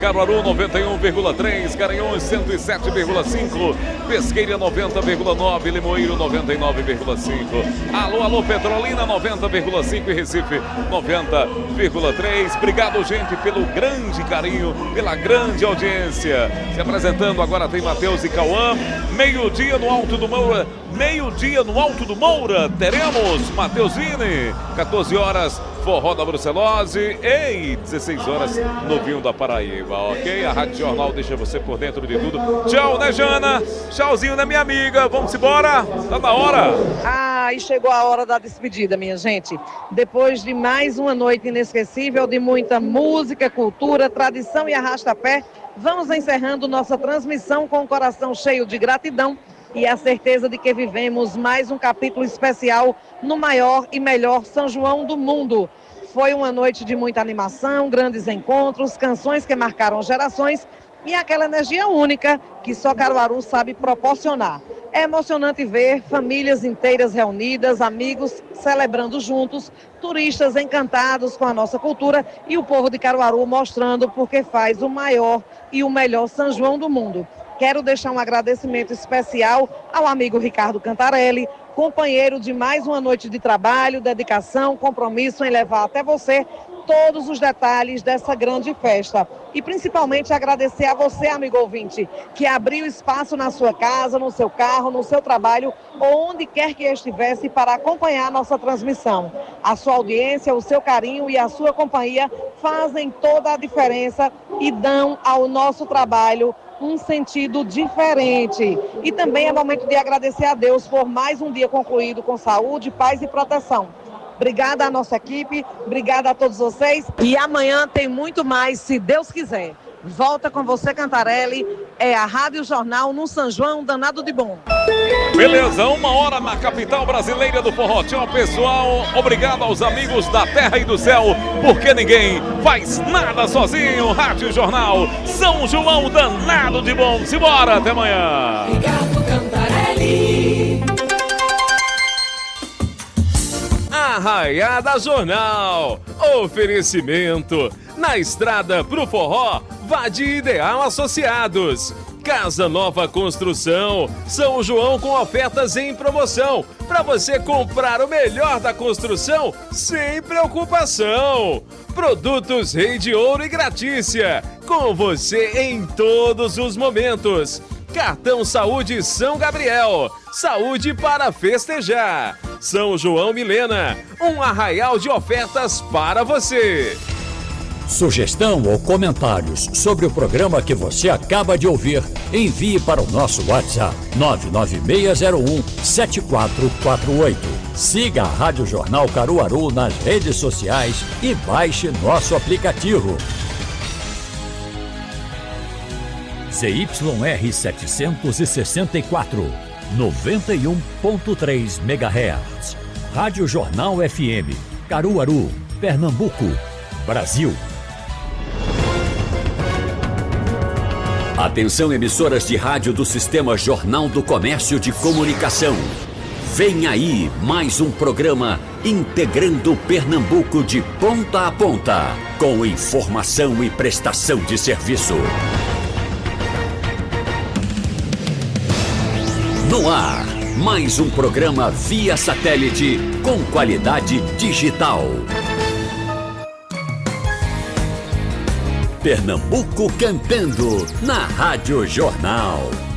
Caruaru 91,3, Garanhuns 107,5, Pesqueira 90,9, Limoeiro 99,5. Alô, Petrolina 90,5 e Recife 90,3. Obrigado, gente, pelo grande carinho, pela grande audiência. Se apresentando agora tem Matheus e Cauã. Meio-dia no Alto do Moura. Meio-dia no Alto do Moura. Teremos Matheus Vini. 14 horas. Forró da Brucelose e 16 horas no Vinho da Paraíba, ok? A Rádio Jornal deixa você por dentro de tudo. Tchau, né, Jana? Tchauzinho, né, minha amiga? Vamos embora? Tá na hora. E chegou a hora da despedida, minha gente. Depois de mais uma noite inesquecível, de muita música, cultura, tradição e arrasta-pé, vamos encerrando nossa transmissão com o coração cheio de gratidão e a certeza de que vivemos mais um capítulo especial no maior e melhor São João do mundo. Foi uma noite de muita animação, grandes encontros, canções que marcaram gerações e aquela energia única que só Caruaru sabe proporcionar. É emocionante ver famílias inteiras reunidas, amigos celebrando juntos, turistas encantados com a nossa cultura e o povo de Caruaru mostrando porque faz o maior e o melhor São João do mundo. Quero deixar um agradecimento especial ao amigo Ricardo Cantarelli, companheiro de mais uma noite de trabalho, dedicação, compromisso em levar até você todos os detalhes dessa grande festa. E principalmente agradecer a você, amigo ouvinte, que abriu espaço na sua casa, no seu carro, no seu trabalho, ou onde quer que estivesse para acompanhar a nossa transmissão. A sua audiência, o seu carinho e a sua companhia fazem toda a diferença e dão ao nosso trabalho um sentido diferente. E também é momento de agradecer a Deus por mais um dia concluído com saúde, paz e proteção. Obrigada à nossa equipe, obrigada a todos vocês. E amanhã tem muito mais, se Deus quiser. Volta com você, Cantarelli. É a Rádio Jornal no São João danado de bom. Beleza, 1h na capital brasileira do forró. Tchau, pessoal. Obrigado aos amigos da terra e do céu, porque ninguém faz nada sozinho. Rádio Jornal, São João danado de bom. Simbora, até amanhã. Obrigado, Cantarelli. Arraiada Jornal. Oferecimento. Na estrada pro forró, vá de Ideal Associados. Casa Nova Construção, São João com ofertas em promoção, para você comprar o melhor da construção sem preocupação. Produtos Rei de Ouro e Gratícia, com você em todos os momentos. Cartão Saúde São Gabriel, saúde para festejar. São João Milena, um arraial de ofertas para você. Sugestão ou comentários sobre o programa que você acaba de ouvir, envie para o nosso WhatsApp 99601-7448. Siga a Rádio Jornal Caruaru nas redes sociais e baixe nosso aplicativo. ZYR 764, 91.3 MHz. Rádio Jornal FM, Caruaru, Pernambuco, Brasil. Atenção, emissoras de rádio do Sistema Jornal do Comércio de Comunicação. Vem aí mais um programa integrando Pernambuco de ponta a ponta, com informação e prestação de serviço. No ar, mais um programa via satélite com qualidade digital. Pernambuco cantando na Rádio Jornal.